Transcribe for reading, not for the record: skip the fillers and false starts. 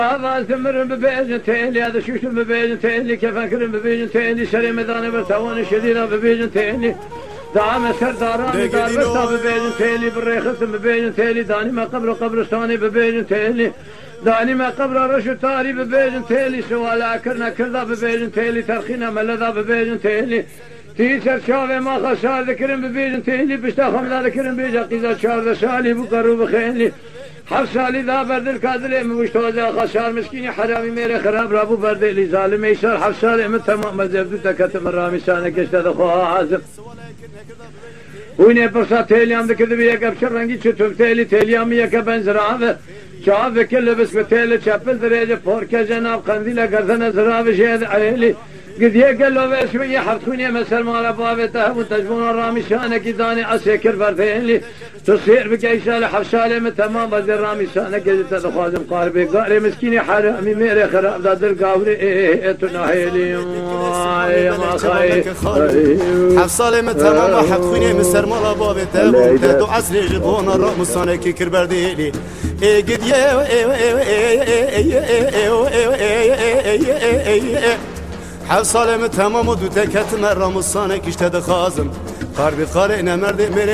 هذا ثمر ببيجن تيلي هذا شوش ببيجن تيلي كيف أكرم ببيجن تيلي سري مداني برتوان شديدة ببيجن تيلي دعم سرداران دار برتا ببيجن تيلي بالريخت ببيجن تيلي داني ما قبر قبرستاني ببيجن تيلي داني ما قبر رشو تاري ببيجن تيلي سوالا كرنا كردا ببيجن تيلي ترخينا ملذا ببيجن تيلي تيسر شافي ما خسار ذكرم ببيجن تيلي بشتا خمدا ذكرم بيجا قيزا شار سالي بقرو بخيلي حفصالي ذا برد الكادر مشتوزا خسار مسكيني حرامي ميري خراب رابو برد لي ظالم يسار حفصالي من تمام مزبدو تكتم الرامي سانك اشتد خواه عازم ويني برصا تيليام ذكر بيك ابشر رنگي چطور تيليام يك بنزرعه شاف كل بس بتيل چپل درجه فوركه جناب قنديل گردن زراوه شهد عيلي قد يقل له بشوية حرخوني مسر مال بابته وتجبون الرامي شانك داني اسكر بردين تصير بكيسال حفصالي من تمام بدر رامي شانك تدخازم قاربي قاري مسكيني حرامي ميري خراب دادر قاوري تناهيلي يا ما خاي حفصالي من تمام حرخوني مسر مال بابته وتدو عسري جبون الرامي شانك كربرديلي قد حفصالي من تمام ودو تكت مرام الصانك اشتد خازم قاربي قارئنا مرد